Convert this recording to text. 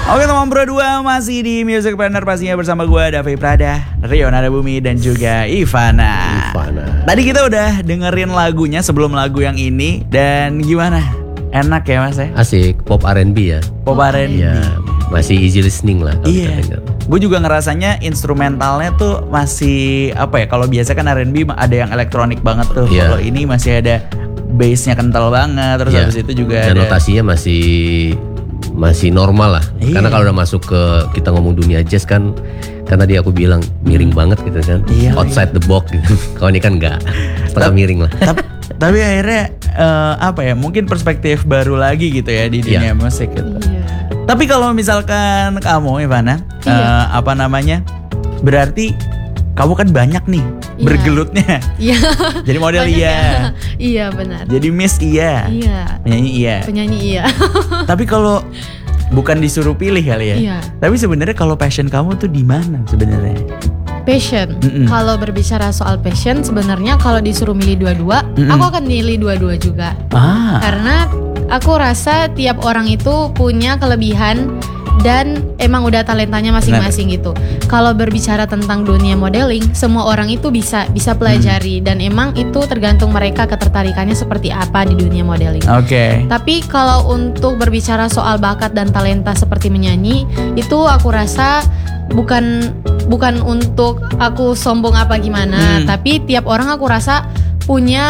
Oke teman berdua, masih di Music Planner pastinya bersama gue Davi Prada, Rio Nadabumi dan juga Ivana. Tadi kita udah dengerin lagunya sebelum lagu yang ini. Dan gimana? Enak ya mas ya? Asik, pop R&B ya. Pop R&B Ya, masih easy listening lah kalau kita denger. Gue juga ngerasanya instrumentalnya tuh masih apa ya? Kalau biasa kan R&B ada yang elektronik banget tuh. Kalau ini masih ada bassnya kental banget. Terus habis itu juga dan ada notasinya masih normal lah. Karena kalau udah masuk ke kita ngomong dunia jazz kan tadi aku bilang miring banget gitu kan. Outside the box gitu. Kalau ini kan enggak, setengah miring lah. Tapi akhirnya apa ya? Mungkin perspektif baru lagi gitu ya di dunia musik gitu. Tapi kalau misalkan kamu Ivana, apa namanya? Berarti kamu kan banyak nih bergelutnya. Iya. Jadi model iya. Iya benar. Jadi Miss iya. Iya. Penyanyi iya. iya. Tapi kalau bukan disuruh pilih kali ya. Iya. Tapi sebenarnya kalau passion kamu tuh di mana sebenarnya? Passion. Kalau berbicara soal passion, sebenarnya kalau disuruh milih dua-dua, aku akan milih dua-dua juga. Karena aku rasa tiap orang itu punya kelebihan dan emang udah talentanya masing-masing gitu. Kalau berbicara tentang dunia modeling, semua orang itu bisa pelajari dan emang itu tergantung mereka ketertarikannya seperti apa di dunia modeling. Tapi kalau untuk berbicara soal bakat dan talenta seperti menyanyi, itu aku rasa bukan untuk aku sombong apa gimana, tapi tiap orang aku rasa punya